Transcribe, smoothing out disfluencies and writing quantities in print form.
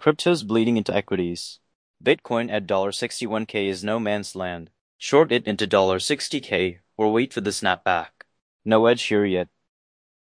Crypto's bleeding into equities. Bitcoin at $61K is no man's land. Short it into $60K or wait for the snapback. No edge here yet.